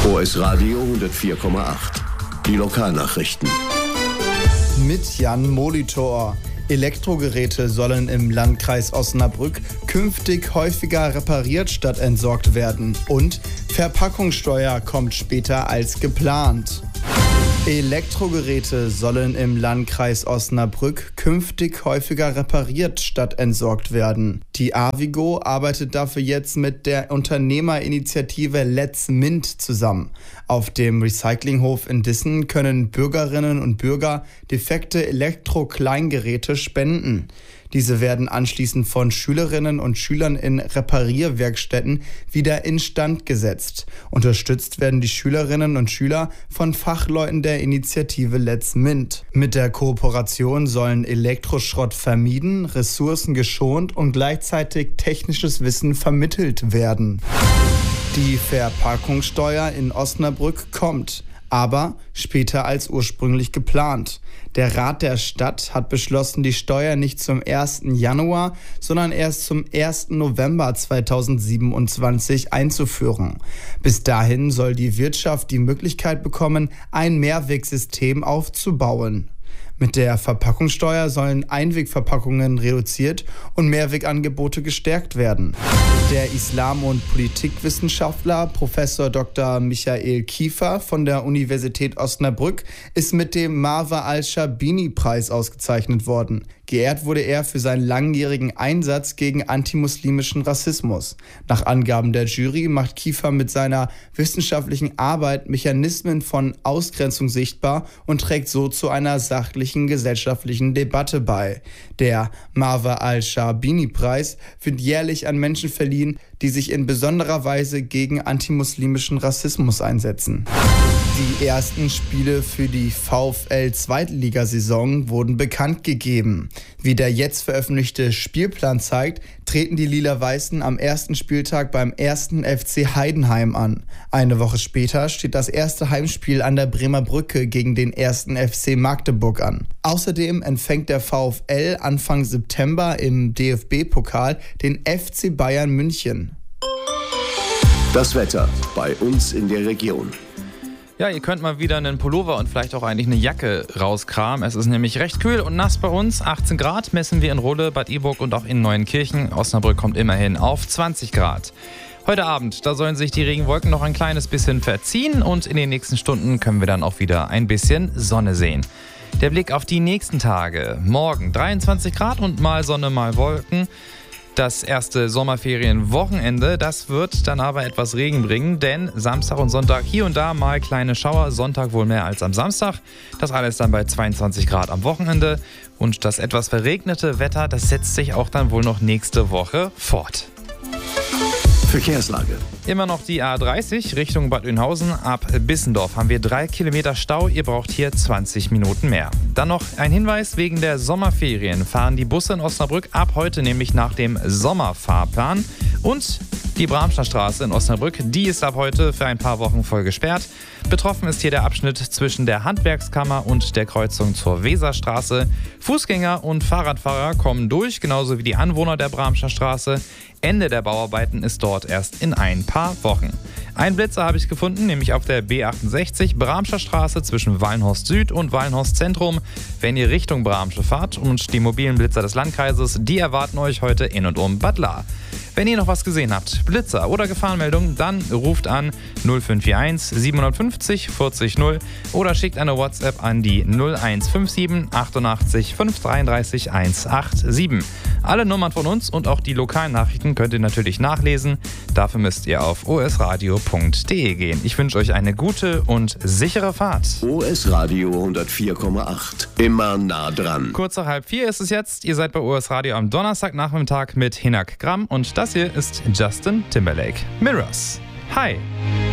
OS Radio 104,8. Die Lokalnachrichten. Mit Jan Molitor. Elektrogeräte sollen im Landkreis Osnabrück künftig häufiger repariert statt entsorgt werden. Und Verpackungssteuer kommt später als geplant. Elektrogeräte sollen im Landkreis Osnabrück künftig häufiger repariert statt entsorgt werden. Die Avigo arbeitet dafür jetzt mit der Unternehmerinitiative Let's Mint zusammen. Auf dem Recyclinghof in Dissen können Bürgerinnen und Bürger defekte Elektro-Kleingeräte spenden. Diese werden anschließend von Schülerinnen und Schülern in Reparierwerkstätten wieder instand gesetzt. Unterstützt werden die Schülerinnen und Schüler von Fachleuten der Initiative Let's Mint. Mit der Kooperation sollen Elektroschrott vermieden, Ressourcen geschont und gleichzeitig technisches Wissen vermittelt werden. Die Verpackungssteuer in Osnabrück kommt, aber später als ursprünglich geplant. Der Rat der Stadt hat beschlossen, die Steuer nicht zum 1. Januar, sondern erst zum 1. November 2027 einzuführen. Bis dahin soll die Wirtschaft die Möglichkeit bekommen, ein Mehrwegsystem aufzubauen. Mit der Verpackungssteuer sollen Einwegverpackungen reduziert und Mehrwegangebote gestärkt werden. Der Islam- und Politikwissenschaftler Prof. Dr. Michael Kiefer von der Universität Osnabrück ist mit dem Marwa al-Schabini-Preis ausgezeichnet worden. Geehrt wurde er für seinen langjährigen Einsatz gegen antimuslimischen Rassismus. Nach Angaben der Jury macht Kiefer mit seiner wissenschaftlichen Arbeit Mechanismen von Ausgrenzung sichtbar und trägt so zu einer sachlichen gesellschaftlichen Debatte bei. Der Marwa al-Schabini-Preis wird jährlich an Menschen verliehen, die sich in besonderer Weise gegen antimuslimischen Rassismus einsetzen. Die ersten Spiele für die VfL-Zweitligasaison wurden bekannt gegeben. Wie der jetzt veröffentlichte Spielplan zeigt, treten die Lila-Weißen am ersten Spieltag beim 1. FC Heidenheim an. Eine Woche später steht das erste Heimspiel an der Bremer Brücke gegen den 1. FC Magdeburg an. Außerdem empfängt der VfL Anfang September im DFB-Pokal den FC Bayern München. Das Wetter bei uns in der Region. Ja, ihr könnt mal wieder einen Pullover und vielleicht auch eigentlich eine Jacke rauskramen. Es ist nämlich recht kühl und nass bei uns. 18 Grad messen wir in Rohle, Bad Iburg und auch in Neuenkirchen. Osnabrück kommt immerhin auf 20 Grad. Heute Abend, da sollen sich die Regenwolken noch ein kleines bisschen verziehen und in den nächsten Stunden können wir dann auch wieder ein bisschen Sonne sehen. Der Blick auf die nächsten Tage. Morgen 23 Grad und mal Sonne, mal Wolken. Das erste Sommerferienwochenende, das wird dann aber etwas Regen bringen, denn Samstag und Sonntag hier und da mal kleine Schauer, Sonntag wohl mehr als am Samstag. Das alles dann bei 22 Grad am Wochenende und das etwas verregnete Wetter, das setzt sich auch dann wohl noch nächste Woche fort. Verkehrslage. Immer noch die A30 Richtung Bad Oeynhausen. Ab Bissendorf haben wir 3 Kilometer Stau. Ihr braucht hier 20 Minuten mehr. Dann noch ein Hinweis: Wegen der Sommerferien fahren die Busse in Osnabrück ab heute nämlich nach dem Sommerfahrplan. Und die Bramscher Straße in Osnabrück, die ist ab heute für ein paar Wochen voll gesperrt. Betroffen ist hier der Abschnitt zwischen der Handwerkskammer und der Kreuzung zur Weserstraße. Fußgänger und Fahrradfahrer kommen durch, genauso wie die Anwohner der Bramscher Straße. Ende der Bauarbeiten ist dort erst in ein paar Wochen. Einen Blitzer habe ich gefunden, nämlich auf der B68 Bramscher Straße zwischen Wallenhorst Süd und Wallenhorst Zentrum. Wenn ihr Richtung Bramsche fahrt, und die mobilen Blitzer des Landkreises, die erwarten euch heute in und um Bad Lahr. Wenn ihr noch was gesehen habt, Blitzer oder Gefahrenmeldung, dann ruft an 0541 750 40 0 oder schickt eine WhatsApp an die 0157 88 533 187. Alle Nummern von uns und auch die lokalen Nachrichten könnt ihr natürlich nachlesen. Dafür müsst ihr auf osradio.de gehen. Ich wünsche euch eine gute und sichere Fahrt. OS Radio 104,8. Immer nah dran. Kurz nach 3:30 ist es jetzt. Ihr seid bei OS Radio am Donnerstagnachmittag mit Hinak Gramm und das hier ist Justin Timberlake. Mirrors. Hi.